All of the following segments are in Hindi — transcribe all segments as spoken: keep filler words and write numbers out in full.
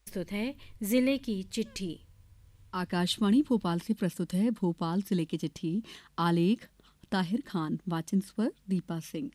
प्रस्तुत है जिले की चिट्ठी। आकाशवाणी भोपाल से प्रस्तुत है भोपाल जिले की चिट्ठी। आलेख ताहिर खान, वाचन स्वर दीपा सिंह।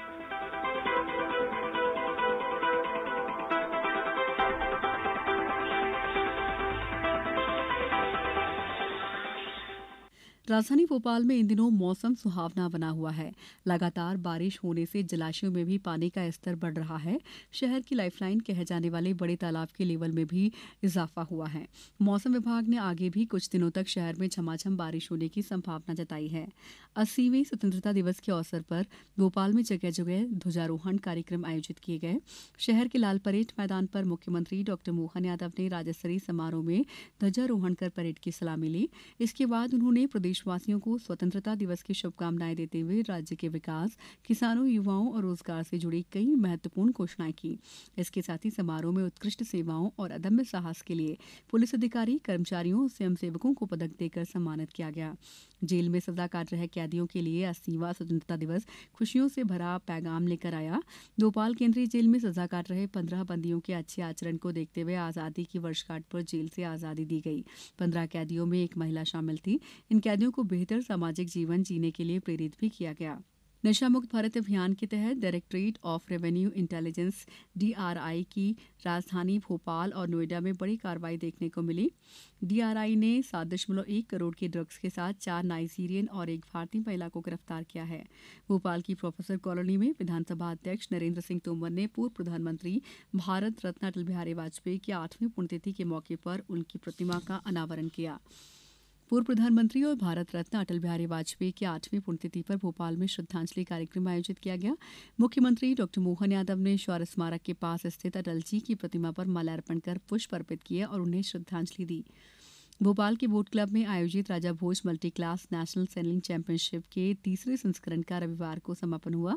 राजधानी भोपाल में इन दिनों मौसम सुहावना बना हुआ है। लगातार बारिश होने से जलाशयों में भी पानी का स्तर बढ़ रहा है। शहर की लाइफलाइन कहे जाने वाले बड़े तालाब के लेवल में भी इजाफा हुआ है। मौसम विभाग ने आगे भी कुछ दिनों तक शहर में झमाझम बारिश होने की संभावना जताई है। अस्सीवें स्वतंत्रता दिवस के अवसर पर भोपाल में जगह जगह ध्वजारोहण कार्यक्रम आयोजित किए गए। शहर के लाल परेड मैदान पर मुख्यमंत्री डॉक्टर मोहन यादव ने राज्य स्तरीय समारोह में ध्वजारोहण कर परेड की सलामी ली। इसके बाद उन्होंने प्रदेशवासियों को स्वतंत्रता दिवस की शुभकामनाएं देते हुए राज्य के विकास, किसानों, युवाओं और रोजगार से जुड़ी कई महत्वपूर्ण घोषणाएं की। इसके साथ ही समारोह में उत्कृष्ट सेवाओं और अदम्य साहस के लिए पुलिस अधिकारी, कर्मचारियों और स्वयंसेवकों को पदक देकर सम्मानित किया गया। जेल में सजा काट रहे कैदियों के लिए अस्सीवां स्वतंत्रता दिवस खुशियों से भरा पैगाम लेकर आया। भोपाल केंद्रीय जेल में सजा काट रहे पंद्रह बंदियों के अच्छे आचरण को देखते हुए आजादी की वर्षगांठ पर जेल से आजादी दी गई। पंद्रह कैदियों में एक महिला शामिल थी। इन कैदियों को बेहतर सामाजिक जीवन जीने के लिए प्रेरित भी किया गया। नशा मुक्त भारत अभियान के तहत directorate of revenue intelligence DRI की राजधानी भोपाल और नोएडा में बड़ी कार्रवाई देखने को मिली। डीआरआई ने सात दशमलव एक करोड़ के ड्रग्स के साथ चार नाइजीरियन और एक भारतीय महिला को गिरफ्तार किया है। भोपाल की प्रोफेसर कॉलोनी में विधानसभा अध्यक्ष नरेंद्र सिंह तोमर ने पूर्व प्रधानमंत्री भारत रत्न अटल बिहारी वाजपेयी की आठवीं पुण्यतिथि के मौके पर उनकी प्रतिमा का अनावरण किया। पूर्व प्रधानमंत्री और भारत रत्न अटल बिहारी वाजपेयी की आठवीं पुण्यतिथि पर भोपाल में श्रद्धांजलि कार्यक्रम आयोजित किया गया। मुख्यमंत्री डॉक्टर मोहन यादव ने शौर्य स्मारक के पास स्थित अटल जी की प्रतिमा पर माल्यार्पण कर पुष्प अर्पित किए और उन्हें श्रद्धांजलि दी। भोपाल के बोट क्लब में आयोजित राजा भोज multi class national selling championship के तीसरे संस्करण का रविवार को समापन हुआ।